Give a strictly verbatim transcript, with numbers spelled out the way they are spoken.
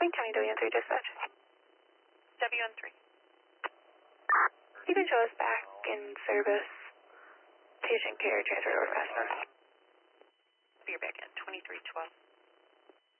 Wayne County W N three dispatch. W N three. You can show us back in service. Patient care transferred over fast north. Be back at twenty-three twelve.